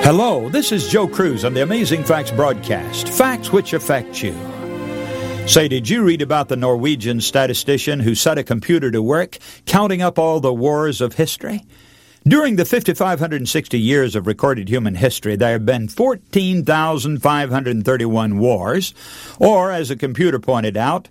Hello, this is Joe Cruz on the Amazing Facts broadcast. Facts which affect you. Say, did you read about the Norwegian statistician who set a computer to work counting up all the wars of history? During the 5,560 years of recorded human history, there have been 14,531 wars, or, as the computer pointed out,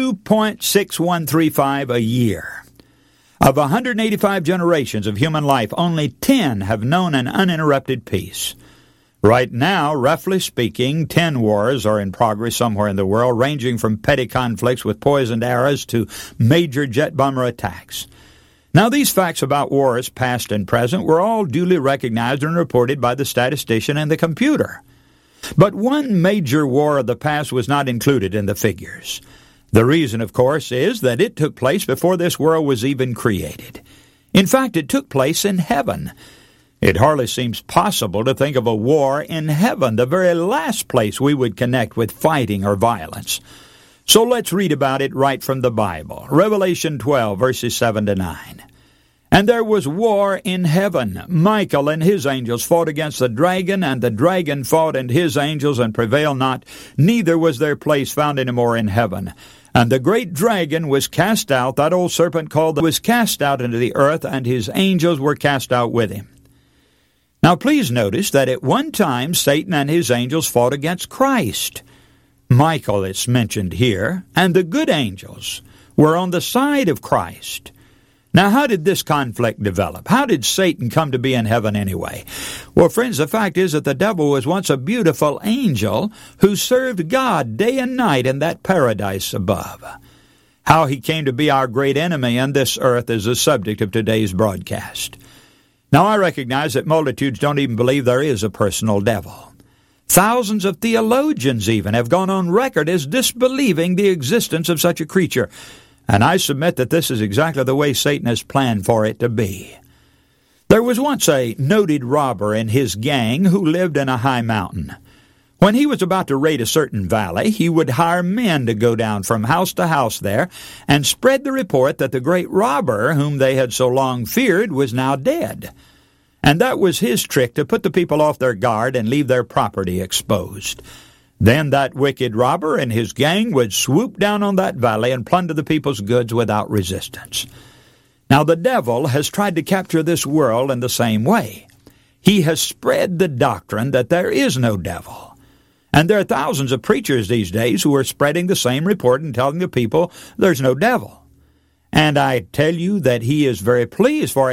2.6135 a year. Of 185 generations of human life, only 10 have known an uninterrupted peace. Right now, roughly speaking, 10 wars are in progress somewhere in the world, ranging from petty conflicts with poisoned arrows to major jet bomber attacks. Now, these facts about wars, past and present, were all duly recognized and reported by the statistician and the computer. But one major war of the past was not included in the figures. The reason, of course, is that it took place before this world was even created. In fact, it took place in heaven. It hardly seems possible to think of a war in heaven, the very last place we would connect with fighting or violence. So let's read about it right from the Bible. Revelation 12, verses 7 to 9. And there was war in heaven. Michael and his angels fought against the dragon, and the dragon fought and his angels, and prevailed not. Neither was their place found any more in heaven. And the great dragon was cast out, that old serpent was cast out into the earth, and his angels were cast out with him. Now please notice that at one time Satan and his angels fought against Christ. Michael is mentioned here, and the good angels were on the side of Christ. Now, how did this conflict develop? How did Satan come to be in heaven anyway? Well, friends, the fact is that the devil was once a beautiful angel who served God day and night in that paradise above. How he came to be our great enemy on this earth is the subject of today's broadcast. Now, I recognize that multitudes don't even believe there is a personal devil. Thousands of theologians even have gone on record as disbelieving the existence of such a creature. And I submit that this is exactly the way Satan has planned for it to be. There was once a noted robber and his gang who lived in a high mountain. When he was about to raid a certain valley, he would hire men to go down from house to house there and spread the report that the great robber, whom they had so long feared, was now dead. And that was his trick, to put the people off their guard and leave their property exposed. Then that wicked robber and his gang would swoop down on that valley and plunder the people's goods without resistance. Now the devil has tried to capture this world in the same way. He has spread the doctrine that there is no devil. And there are thousands of preachers these days who are spreading the same report and telling the people there's no devil. And I tell you that he is very pleased, for